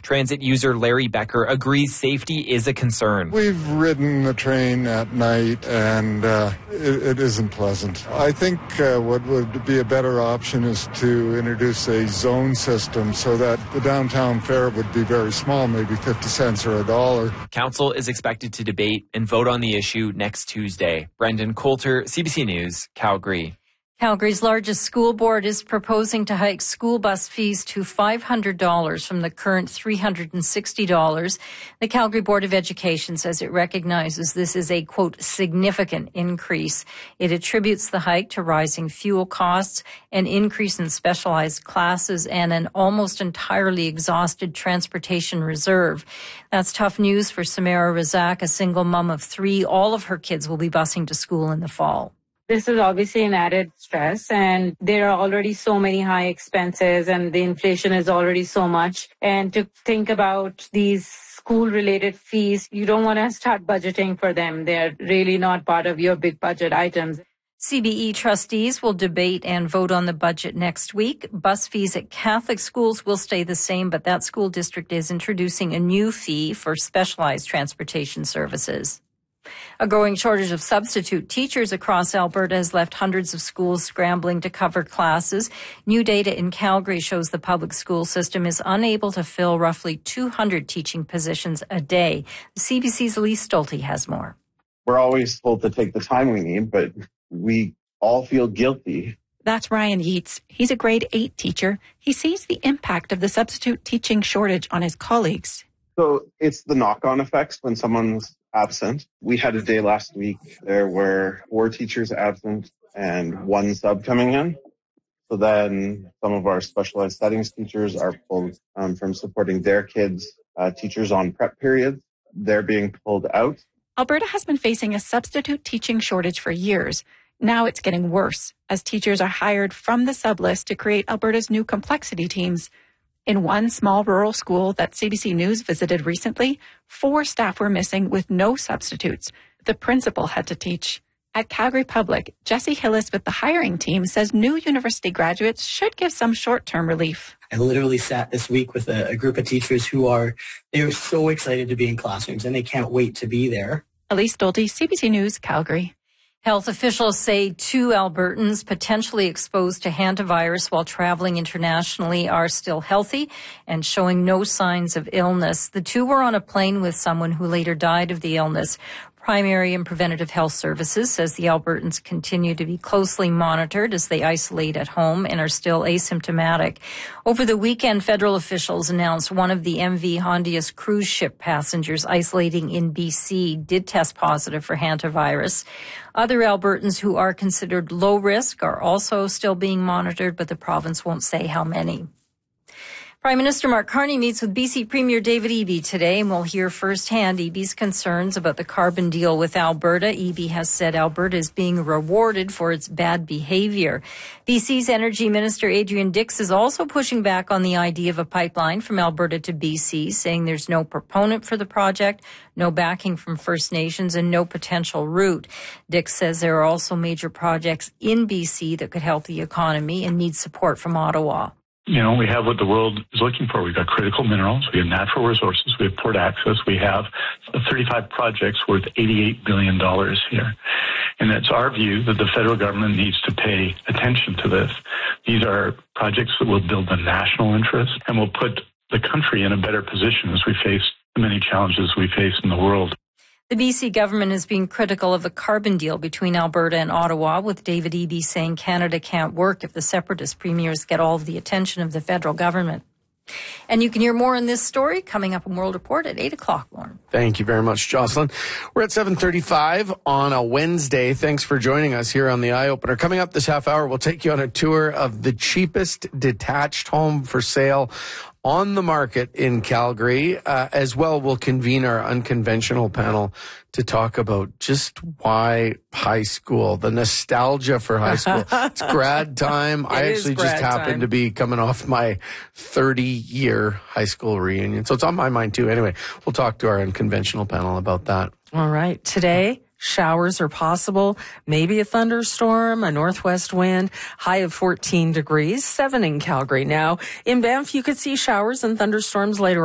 Transit user Larry Becker agrees safety is a concern. We've ridden the train at night, and it isn't pleasant. I think what would be a better option is to introduce a zone system so that the downtown fare would be very small, maybe 50 cents or $1. Council is expected to debate and vote on the issue next Tuesday. Brendan Coulter, CBC News, Calgary. Calgary's largest school board is proposing to hike school bus fees to $500 from the current $360. The Calgary Board of Education says it recognizes this is a, quote, significant increase. It attributes the hike to rising fuel costs, an increase in specialized classes, and an almost entirely exhausted transportation reserve. That's tough news for Samara Razak, a single mom of 3. All of her kids will be busing to school in the fall. This is obviously an added stress, and there are already so many high expenses, and the inflation is already so much. And to think about these school-related fees, you don't want to start budgeting for them. They're really not part of your big budget items. CBE trustees will debate and vote on the budget next week. Bus fees at Catholic schools will stay the same, but that school district is introducing a new fee for specialized transportation services. A growing shortage of substitute teachers across Alberta has left hundreds of schools scrambling to cover classes. New data in Calgary shows the public school system is unable to fill roughly 200 teaching positions a day. The CBC's Elise Stolte has more. We're always told to take the time we need, but we all feel guilty. That's Ryan Yeats. He's a grade 8 teacher. He sees the impact of the substitute teaching shortage on his colleagues. So it's the knock-on effects when someone's absent. We had a day last week. There were 4 teachers absent and 1 sub coming in. So then some of our specialized settings teachers are pulled from supporting their kids. Teachers on prep periods, they're being pulled out. Alberta has been facing a substitute teaching shortage for years. Now it's getting worse as teachers are hired from the sub list to create Alberta's new complexity teams. In one small rural school that CBC News visited recently, 4 staff were missing with no substitutes. The principal had to teach. At Calgary Public, Jesse Hillis with the hiring team says new university graduates should give some short-term relief. I literally sat this week with a group of teachers they're so excited to be in classrooms and they can't wait to be there. Elise Stolte, CBC News, Calgary. Health officials say 2 Albertans potentially exposed to hantavirus while traveling internationally are still healthy and showing no signs of illness. The 2 were on a plane with someone who later died of the illness. Primary and Preventative Health Services says the Albertans continue to be closely monitored as they isolate at home and are still asymptomatic. Over the weekend, federal officials announced one of the MV Hondius cruise ship passengers isolating in BC did test positive for hantavirus. Other Albertans who are considered low risk are also still being monitored, but the province won't say how many. Prime Minister Mark Carney meets with BC Premier David Eby today, and we'll hear firsthand Eby's concerns about the carbon deal with Alberta. Eby has said Alberta is being rewarded for its bad behavior. BC's Energy Minister Adrian Dix is also pushing back on the idea of a pipeline from Alberta to BC, saying there's no proponent for the project, no backing from First Nations, and no potential route. Dix says there are also major projects in BC that could help the economy and need support from Ottawa. You know, we have what the world is looking for. We've got critical minerals, we have natural resources, we have port access, we have 35 projects worth $88 billion here. And it's our view that the federal government needs to pay attention to this. These are projects that will build the national interest and will put the country in a better position as we face the many challenges we face in the world. The BC government has been critical of the carbon deal between Alberta and Ottawa, with David Eby saying Canada can't work if the separatist premiers get all of the attention of the federal government. And you can hear more on this story coming up in World Report at 8 o'clock, Lauren. Thank you very much, Jocelyn. We're at 7:35 on a Wednesday. Thanks for joining us here on the Eye Opener. Coming up this half hour, we'll take you on a tour of the cheapest detached home for sale on the market in Calgary. As well, we'll convene our unconventional panel to talk about just why high school, the nostalgia for high school. It's grad time. I actually just happened to be coming off my 30-year high school reunion. So it's on my mind, too. Anyway, we'll talk to our unconventional panel about that. All right. Today, showers are possible, maybe a thunderstorm, a northwest wind, high of 14 degrees, 7 in Calgary. Now, in Banff, you could see showers and thunderstorms later